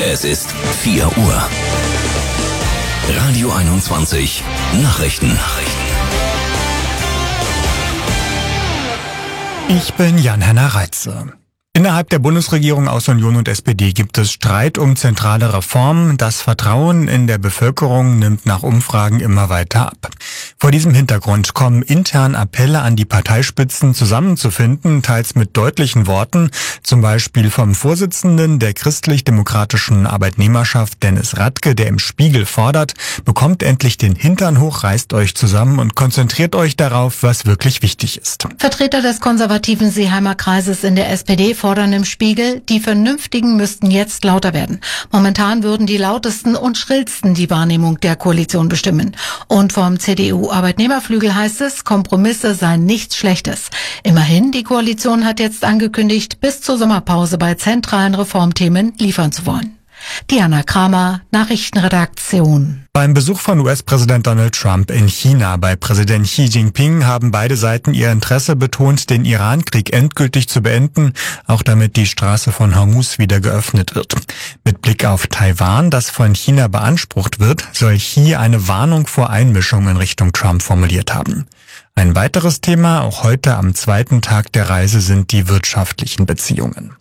Es ist 4 Uhr. Radio 21 Nachrichten. Ich bin Jan-Henner Reitze. Innerhalb der Bundesregierung aus Union und SPD gibt es Streit um zentrale Reformen. Das Vertrauen in der Bevölkerung nimmt nach Umfragen immer weiter ab. Vor diesem Hintergrund kommen intern Appelle an die Parteispitzen zusammenzufinden, teils mit deutlichen Worten, zum Beispiel vom Vorsitzenden der christlich-demokratischen Arbeitnehmerschaft Dennis Radke, der im Spiegel fordert: Bekommt endlich den Hintern hoch, reißt euch zusammen und konzentriert euch darauf, was wirklich wichtig ist. Vertreter des konservativen Seeheimer Kreises in der SPD fordern im Spiegel, die Vernünftigen müssten jetzt lauter werden. Momentan würden die Lautesten und Schrillsten die Wahrnehmung der Koalition bestimmen. Und vom CDU-Arbeitnehmerflügel heißt es, Kompromisse seien nichts Schlechtes. Immerhin, die Koalition hat jetzt angekündigt, bis zur Sommerpause bei zentralen Reformthemen liefern zu wollen. Diana Kramer, Nachrichtenredaktion. Beim Besuch von US-Präsident Donald Trump in China bei Präsident Xi Jinping haben beide Seiten ihr Interesse betont, den Iran-Krieg endgültig zu beenden, auch damit die Straße von Hormuz wieder geöffnet wird. Mit Blick auf Taiwan, das von China beansprucht wird, soll Xi eine Warnung vor Einmischung in Richtung Trump formuliert haben. Ein weiteres Thema, auch heute am zweiten Tag der Reise, sind die wirtschaftlichen Beziehungen.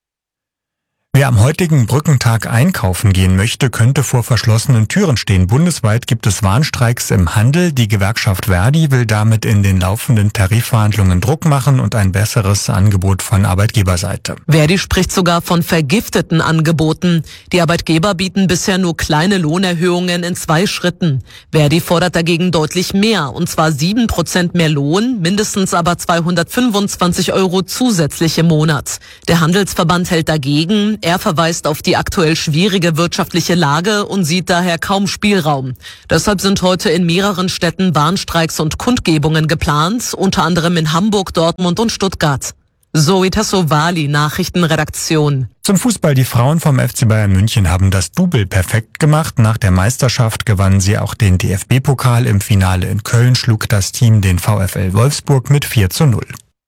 Wer am heutigen Brückentag einkaufen gehen möchte, könnte vor verschlossenen Türen stehen. Bundesweit gibt es Warnstreiks im Handel. Die Gewerkschaft Verdi will damit in den laufenden Tarifverhandlungen Druck machen und ein besseres Angebot von Arbeitgeberseite. Verdi spricht sogar von vergifteten Angeboten. Die Arbeitgeber bieten bisher nur kleine Lohnerhöhungen in 2 Schritten. Verdi fordert dagegen deutlich mehr, und zwar 7% mehr Lohn, mindestens aber 225 € zusätzlich im Monat. Der Handelsverband hält dagegen. Er verweist auf die aktuell schwierige wirtschaftliche Lage und sieht daher kaum Spielraum. Deshalb sind heute in mehreren Städten Warnstreiks und Kundgebungen geplant, unter anderem in Hamburg, Dortmund und Stuttgart. Zoe Tassovali, Nachrichtenredaktion. Zum Fußball: Die Frauen vom FC Bayern München haben das Double perfekt gemacht. Nach der Meisterschaft gewannen sie auch den DFB-Pokal. Im Finale in Köln schlug das Team den VfL Wolfsburg mit 4:0.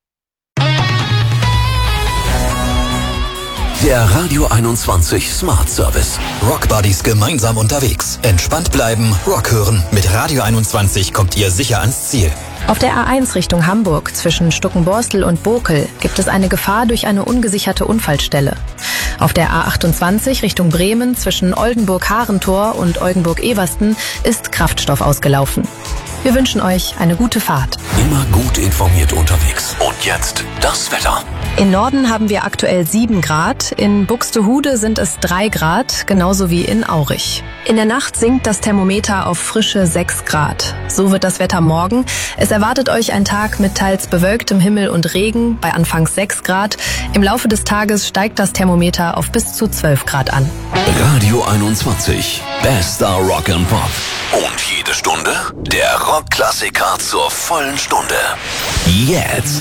Der Radio 21 Smart Service. Rock Buddies gemeinsam unterwegs. Entspannt bleiben, Rock hören. Mit Radio 21 kommt ihr sicher ans Ziel. Auf der A1 Richtung Hamburg zwischen Stuckenborstel und Bokel gibt es eine Gefahr durch eine ungesicherte Unfallstelle. Auf der A28 Richtung Bremen zwischen Oldenburg-Harentor und Oldenburg-Eversten ist Kraftstoff ausgelaufen. Wir wünschen euch eine gute Fahrt. Immer gut informiert unterwegs. Und jetzt das Wetter. Im Norden haben wir aktuell 7 Grad, in Buxtehude sind es 3 Grad, genauso wie in Aurich. In der Nacht sinkt das Thermometer auf frische 6 Grad. So wird das Wetter morgen. Es erwartet euch ein Tag mit teils bewölktem Himmel und Regen bei anfangs 6 Grad. Im Laufe des Tages steigt das Thermometer auf bis zu 12 Grad an. Radio 21. Bester Rock and Pop. Und jede Stunde der Rockklassiker zur vollen Stunde. Jetzt.